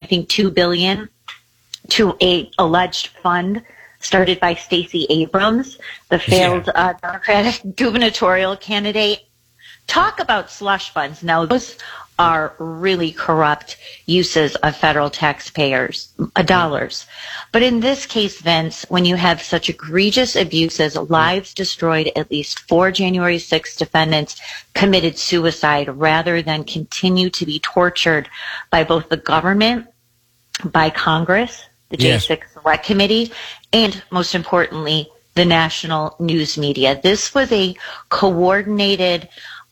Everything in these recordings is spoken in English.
think, $2 billion to a alleged fund started by Stacey Abrams, the failed Democratic gubernatorial candidate. Talk about slush funds. Now, those are really corrupt uses of federal taxpayers' dollars. But in this case, Vince, when you have such egregious abuses, lives destroyed, at least 4 January 6 defendants committed suicide rather than continue to be tortured by both the government, by Congress, the J6 Select Committee, and most importantly, the national news media. This was a coordinated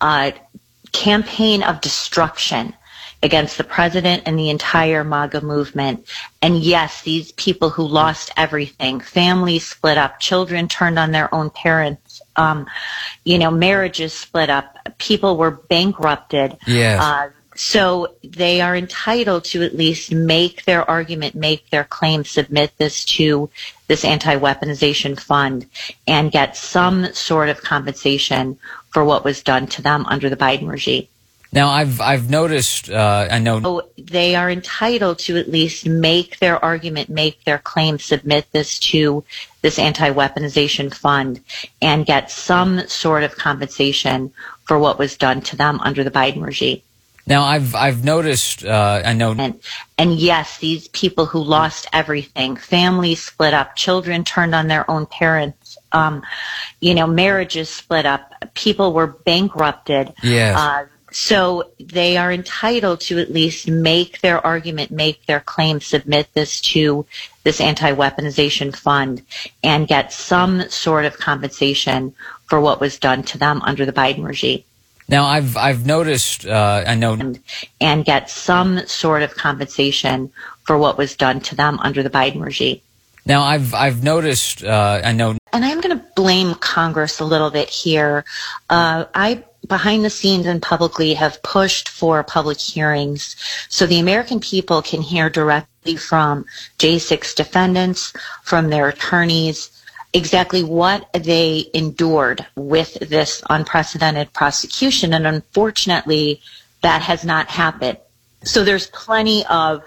campaign of destruction against the president and the entire MAGA movement. And yes, these people who lost everything, families split up, children turned on their own parents, marriages split up, people were bankrupted. Yes. So they are entitled to at least make their argument, make their claim, submit this to this anti-weaponization fund and get some sort of compensation for what was done to them under the Biden regime. Now, I've noticed, I know... So they are entitled to at least make their argument, make their claim, submit this to this anti-weaponization fund and get some sort of compensation for what was done to them under the Biden regime. Now, I've noticed, I know... And yes, these people who lost everything, families split up, children turned on their own parents, marriages split up, people were bankrupted. Yes. So they are entitled to at least make their argument, make their claim, submit this to this anti-weaponization fund and get some sort of compensation for what was done to them under the Biden regime. Now, I've noticed, I know... And get some sort of compensation for what was done to them under the Biden regime. Now, I've noticed, I know... And I'm going to blame Congress a little bit here. I, behind the scenes and publicly, have pushed for public hearings so the American people can hear directly from J6 defendants, from their attorneys, exactly what they endured with this unprecedented prosecution. And unfortunately, that has not happened. So there's plenty of,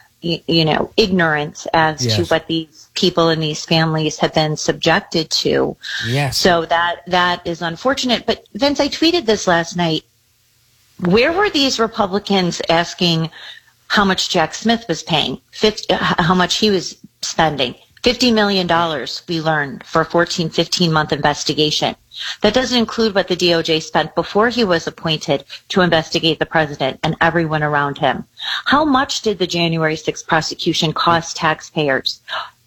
ignorance as to what these people and these families have been subjected to. Yes. So that is unfortunate. But Vince, I tweeted this last night. Where were these Republicans asking how much Jack Smith was paying, how much he was spending? $50 million, we learned, for a 15-month investigation. That doesn't include what the DOJ spent before he was appointed to investigate the president and everyone around him. How much did the January 6th prosecution cost taxpayers?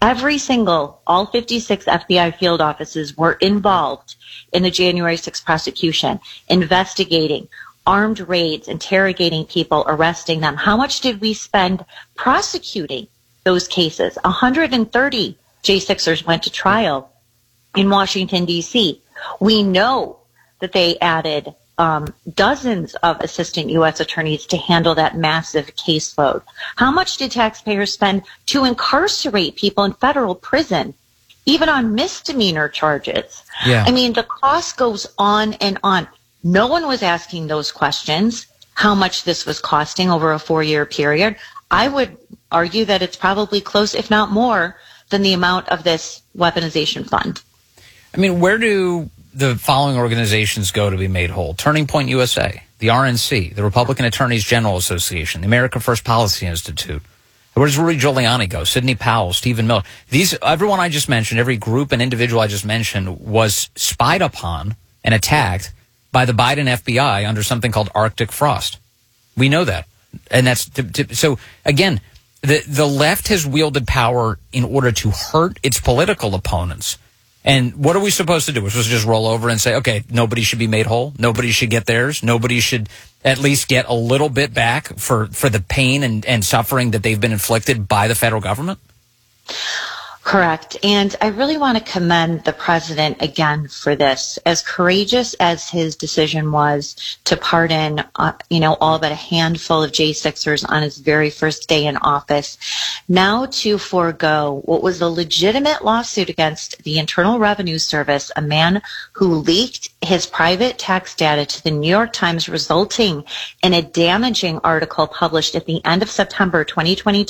All 56 FBI field offices were involved in the January 6th prosecution, investigating, armed raids, interrogating people, arresting them. How much did we spend prosecuting those cases? 130 J6ers went to trial in Washington, D.C. We know that they added dozens of assistant U.S. attorneys to handle that massive caseload. How much did taxpayers spend to incarcerate people in federal prison, even on misdemeanor charges? Yeah. I mean, the cost goes on and on. No one was asking those questions, how much this was costing over a 4-year period. I would argue that it's probably close, if not more, than the amount of this weaponization fund. I mean, where do the following organizations go to be made whole? Turning Point USA, the RNC, the Republican Attorneys General Association, the America First Policy Institute. Where does Rudy Giuliani go? Sidney Powell, Stephen Miller. Everyone I just mentioned, every group and individual I just mentioned was spied upon and attacked by the Biden FBI under something called Arctic Frost. We know that. And that's so again, the left has wielded power in order to hurt its political opponents. And what are we supposed to do? We're supposed to just roll over and say, okay, nobody should be made whole. Nobody should get theirs. Nobody should at least get a little bit back for the pain and suffering that they've been inflicted by the federal government? Correct. And I really want to commend the president again for this. As courageous as his decision was to pardon, all but a handful of J6ers on his very first day in office, now to forego what was a legitimate lawsuit against the Internal Revenue Service, a man who leaked his private tax data to the New York Times, resulting in a damaging article published at the end of September 2022